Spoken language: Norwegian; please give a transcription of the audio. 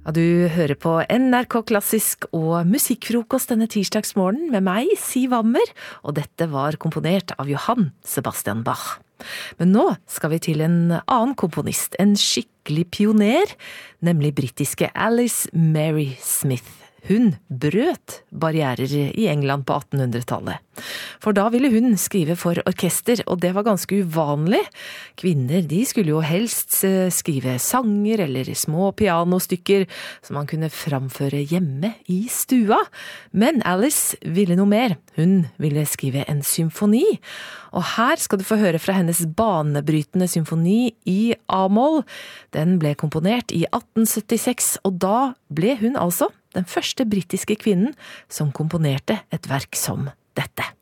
Ja, du hører på NRK Klassisk og Musikkfrokost denne tirsdagsmorgen med meg, Siv Ammer, og dette var komponert av Johann Sebastian Bach. Men nå skal vi til en annen komponist, en skikkelig pioner, nemlig britiske Alice Mary Smith. Hun brøt barrierer i England på 1800-tallet. For da ville hun skrive for orkester, og det var ganske uvanlig. Kvinner, de skulle jo helst skrive sanger eller små pianostykker som man kunne framføre hjemme i stua. Men Alice ville noe mer. Hun ville skrive en symfoni. Og her skal du få høre fra hennes banebrytende symfoni i A-moll. Den ble komponert i 1876, og da ble hun altså den første britiske kvinnen som komponerte et verk som dette.